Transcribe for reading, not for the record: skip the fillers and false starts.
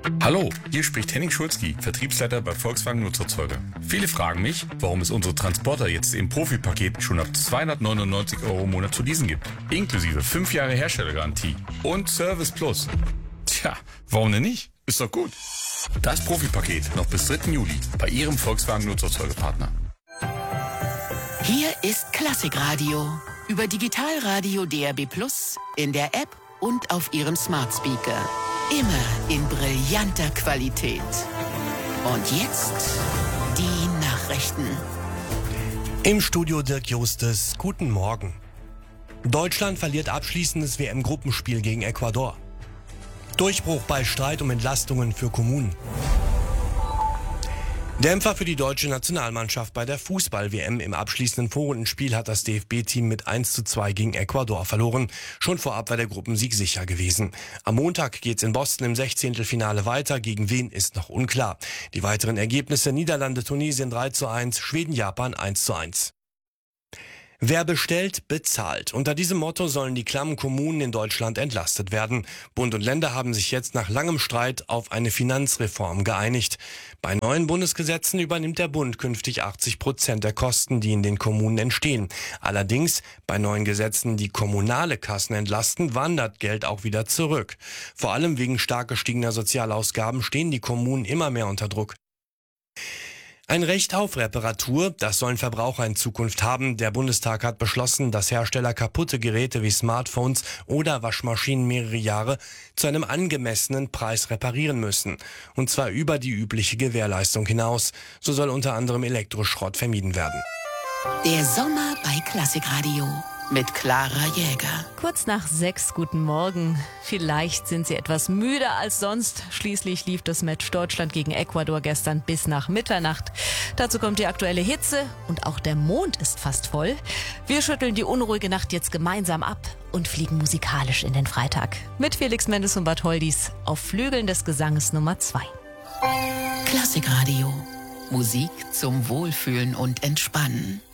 Hallo, hier spricht Henning Schulzki, Vertriebsleiter bei Volkswagen Nutzerzeuger. Viele fragen mich, warum es unsere Transporter jetzt im Profi-Paket schon ab 299 € im Monat zu leasen gibt. Inklusive 5 Jahre Herstellergarantie und Service Plus. Tja, warum denn nicht? Ist doch gut. Das Profi-Paket noch bis 3. Juli bei Ihrem Volkswagen Nutzerzeugerpartner. Hier ist Klassikradio über Digitalradio DAB+, in der App und auf Ihrem Smart Speaker. Immer in brillanter Qualität. Und jetzt die Nachrichten. Im Studio Dirk Justes. Guten Morgen. Deutschland verliert abschließendes WM-Gruppenspiel gegen Ecuador. Durchbruch bei Streit um Entlastungen für Kommunen. Dämpfer für die deutsche Nationalmannschaft bei der Fußball-WM. Im abschließenden Vorrundenspiel hat das DFB-Team mit 1:2 gegen Ecuador verloren. Schon vorab war der Gruppensieg sicher gewesen. Am Montag geht's in Boston im 16. Finale weiter. Gegen wen ist noch unklar. Die weiteren Ergebnisse: Niederlande, Tunesien 3:1, Schweden, Japan 1:1. Wer bestellt, bezahlt. Unter diesem Motto sollen die klammen Kommunen in Deutschland entlastet werden. Bund und Länder haben sich jetzt nach langem Streit auf eine Finanzreform geeinigt. Bei neuen Bundesgesetzen übernimmt der Bund künftig 80% der Kosten, die in den Kommunen entstehen. Allerdings, bei neuen Gesetzen, die kommunale Kassen entlasten, wandert Geld auch wieder zurück. Vor allem wegen stark gestiegener Sozialausgaben stehen die Kommunen immer mehr unter Druck. Ein Recht auf Reparatur, das sollen Verbraucher in Zukunft haben. Der Bundestag hat beschlossen, dass Hersteller kaputte Geräte wie Smartphones oder Waschmaschinen mehrere Jahre zu einem angemessenen Preis reparieren müssen. Und zwar über die übliche Gewährleistung hinaus. So soll unter anderem Elektroschrott vermieden werden. Der Sommer bei Klassikradio mit Clara Jäger. Kurz nach 6, guten Morgen. Vielleicht sind Sie etwas müder als sonst. Schließlich lief das Match Deutschland gegen Ecuador gestern bis nach Mitternacht. Dazu kommt die aktuelle Hitze und auch der Mond ist fast voll. Wir schütteln die unruhige Nacht jetzt gemeinsam ab und fliegen musikalisch in den Freitag. Mit Felix Mendes und Bartholdis auf Flügeln des Gesanges Nummer 2. Klassikradio. Musik zum Wohlfühlen und Entspannen.